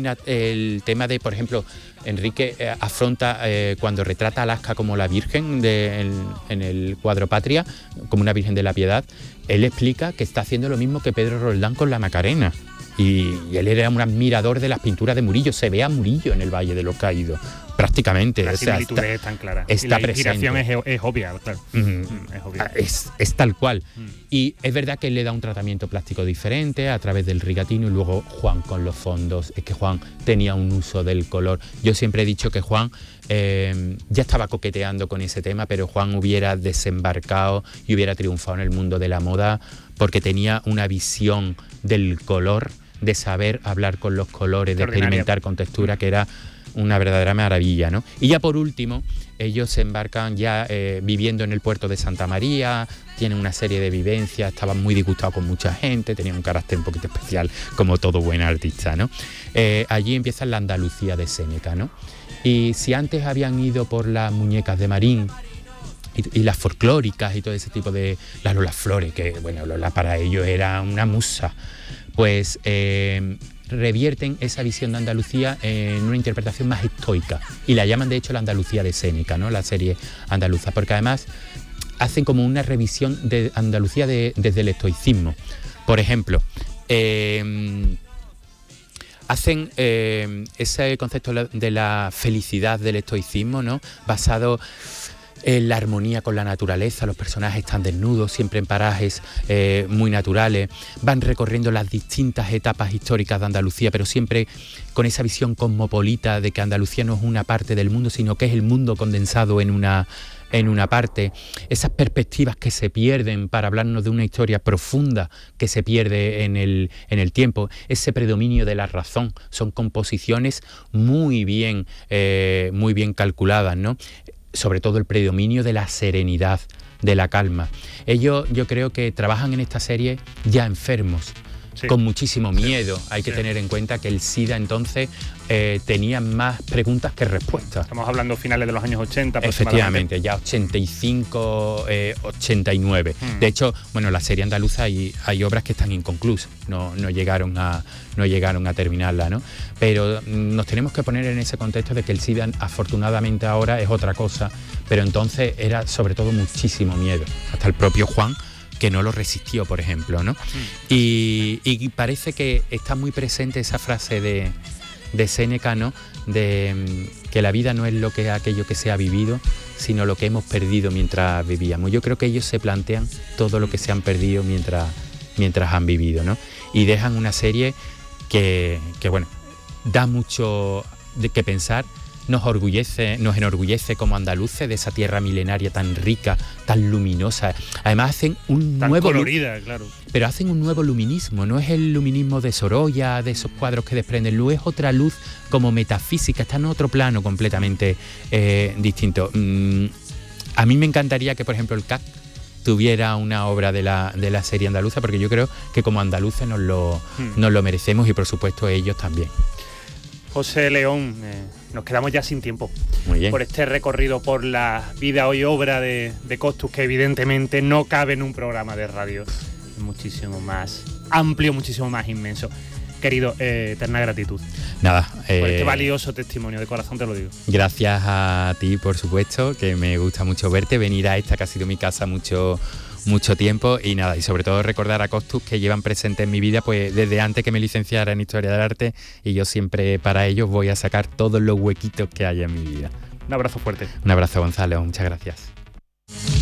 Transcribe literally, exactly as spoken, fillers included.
na- el tema de, por ejemplo, Enrique eh, afronta eh, cuando retrata a Alaska como la Virgen de, en, en el cuadro Patria, como una Virgen de la Piedad. Él explica que está haciendo lo mismo que Pedro Roldán con la Macarena. Y, y él era un admirador de las pinturas de Murillo. Se ve a Murillo en el Valle de los Caídos, prácticamente. La o sea, similitud está, es tan clara. Está y la presente. inspiración es, es obvia, claro. Mm, Mm, es obvia. es, es tal cual. Mm. Y es verdad que él le da un tratamiento plástico diferente a través del rigatino, y luego Juan con los fondos. Es que Juan tenía un uso del color. Yo siempre he dicho que Juan eh, ya estaba coqueteando con ese tema, pero Juan hubiera desembarcado y hubiera triunfado en el mundo de la moda porque tenía una visión del color, de saber hablar con los colores, de experimentar con textura, que era una verdadera maravilla, ¿no? Y ya por último, ellos se embarcan ya eh, viviendo en el puerto de Santa María, tienen una serie de vivencias, estaban muy disgustados con mucha gente, tenían un carácter un poquito especial, como todo buen artista, ¿no? Eh, allí empieza la Andalucía de Séneca, ¿no? Y si antes habían ido por las muñecas de Marín y, y las folclóricas y todo ese tipo de... las Lola Flores, que bueno, Lola para ellos era una musa, pues eh, revierten esa visión de Andalucía en una interpretación más estoica y la llaman de hecho la Andalucía de Séneca, ¿no? La serie andaluza, porque además hacen como una revisión de Andalucía de, desde el estoicismo. Por ejemplo, eh, hacen eh, ese concepto de la felicidad del estoicismo, ¿no? Basado en la armonía con la naturaleza. Los personajes están desnudos, siempre en parajes eh, muy naturales, van recorriendo las distintas etapas históricas de Andalucía, pero siempre con esa visión cosmopolita de que Andalucía no es una parte del mundo, sino que es el mundo condensado en una, en una parte. Esas perspectivas que se pierden para hablarnos de una historia profunda que se pierde en el, en el tiempo, ese predominio de la razón, son composiciones muy bien, eh, muy bien calculadas, ¿no? Sobre todo el predominio de la serenidad, de la calma. Ellos, yo creo que trabajan en esta serie ya enfermos, sí, con muchísimo miedo. Sí. Hay que sí. tener en cuenta que el SIDA entonces eh, tenía más preguntas que respuestas. Estamos hablando finales de los años ochenta. Efectivamente, ya ochenta y cinco, eh, ochenta y nueve. Hmm. De hecho, bueno, la serie andaluza hay, hay obras que están inconclusas, no, no, llegaron a, no llegaron a terminarla, ¿no? Pero nos tenemos que poner en ese contexto de que el SIDA afortunadamente ahora es otra cosa, pero entonces era sobre todo muchísimo miedo. Hasta el propio Juan, que no lo resistió, por ejemplo, ¿no? Mm. Y, y parece que está muy presente esa frase de, de Séneca, ¿no? De que la vida no es lo que aquello que se ha vivido, sino lo que hemos perdido mientras vivíamos. Yo creo que ellos se plantean todo lo que se han perdido mientras, mientras han vivido, ¿no? Y dejan una serie que, que bueno, da mucho de qué pensar. Nos orgullece, nos enorgullece como andaluces de esa tierra milenaria tan rica, tan luminosa. Además hacen un tan nuevo colorida, claro. Pero hacen un nuevo luminismo, no es el luminismo de Sorolla, de esos cuadros que desprenden luz, es otra luz como metafísica, está en otro plano completamente eh, distinto. Mm, a mí me encantaría que, por ejemplo, el C A C tuviera una obra de la, de la serie andaluza, porque yo creo que como andaluces nos lo, hmm. nos lo merecemos y por supuesto ellos también. José León, eh, nos quedamos ya sin tiempo. Muy bien. Por este recorrido por la vida y obra de, de Costus, que evidentemente no cabe en un programa de radio. Es muchísimo más amplio, muchísimo más inmenso. Querido, eh, eterna gratitud. Nada. Eh, por este valioso testimonio, de corazón te lo digo. Gracias a ti, por supuesto, que me gusta mucho verte, venir a esta que ha sido mi casa mucho... mucho tiempo y nada, y sobre todo recordar a Costus, que llevan presente en mi vida pues desde antes que me licenciara en Historia del Arte, y yo siempre para ellos voy a sacar todos los huequitos que haya en mi vida. Un abrazo fuerte. Un abrazo, Gonzalo, muchas gracias.